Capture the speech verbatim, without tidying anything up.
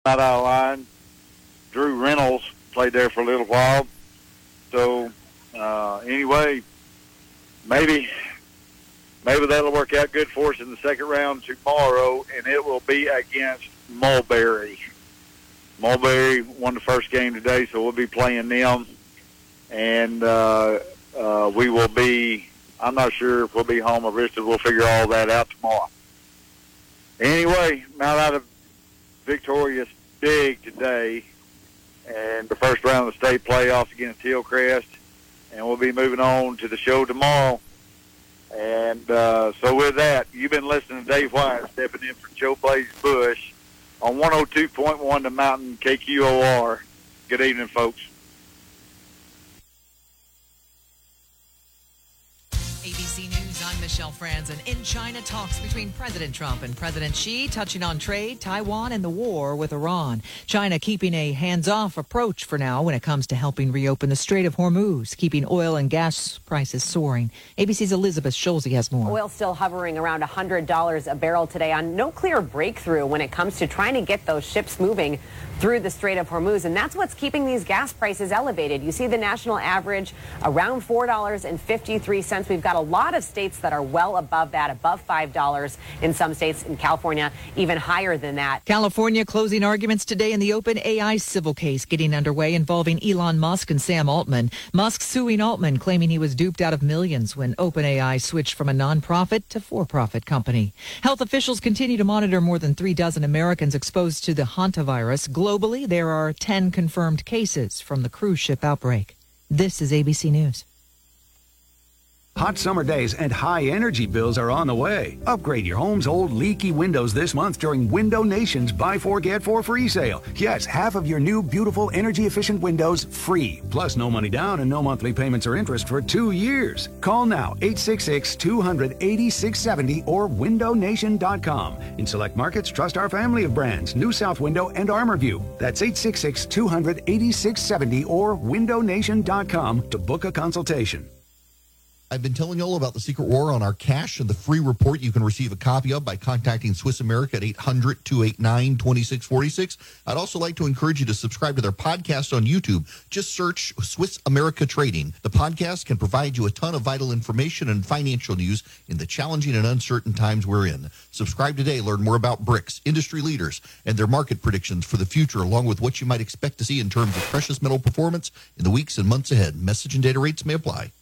out of line. Drew Reynolds played there for a little while. So, uh, anyway, maybe maybe that'll work out good for us in the second round tomorrow, and it will be against Mulberry. Mulberry won the first game today, so we'll be playing them. And uh, uh, we will be, I'm not sure if we'll be home or visited. We'll figure all that out tomorrow. Anyway, Mount Ida victorious big today, and the first round of the state playoffs against Hillcrest, and we'll be moving on to the show tomorrow. And uh, so with that, you've been listening to Dave White stepping in for Joe Blaze Bush on one oh two point one The Mountain K Q O R. Good evening, folks. A B C News, I'm Michelle Franzen. In China, talks between President Trump and President Xi touching on trade, Taiwan, and the war with Iran. China keeping a hands-off approach for now when it comes to helping reopen the Strait of Hormuz, keeping oil and gas prices soaring. A B C's Elizabeth Schulze has more. Oil still hovering around one hundred dollars a barrel today on no clear breakthrough when it comes to trying to get those ships moving through the Strait of Hormuz, and that's what's keeping these gas prices elevated. You see the national average around four dollars and fifty-three cents. We've got a lot of states that are well above that, above five dollars in some states. In California, even higher than that. California closing arguments today in the OpenAI civil case getting underway involving Elon Musk and Sam Altman. Musk suing Altman, claiming he was duped out of millions when OpenAI switched from a nonprofit to for-profit company. Health officials continue to monitor more than three dozen Americans exposed to the hantavirus. Globally, there are ten confirmed cases from the cruise ship outbreak. This is A B C News. Hot summer days and high energy bills are on the way. Upgrade your home's old leaky windows this month during Window Nation's Buy Four Get Four free sale. Yes, half of your new beautiful energy efficient windows free. Plus no money down and no monthly payments or interest for two years. Call now eight six six, two hundred, eighty-six seventy or window nation dot com. In select markets, trust our family of brands, New South Window and ArmorView. That's eight six six, two hundred, eighty-six seventy or window nation dot com to book a consultation. I've been telling you all about the Secret War on our cash and the free report you can receive a copy of by contacting Swiss America at eight hundred, two eight nine, two six four six. I'd also like to encourage you to subscribe to their podcast on YouTube. Just search Swiss America Trading. The podcast can provide you a ton of vital information and financial news in the challenging and uncertain times we're in. Subscribe today. Learn more about BRICS, industry leaders, and their market predictions for the future, along with what you might expect to see in terms of precious metal performance in the weeks and months ahead. Message and data rates may apply.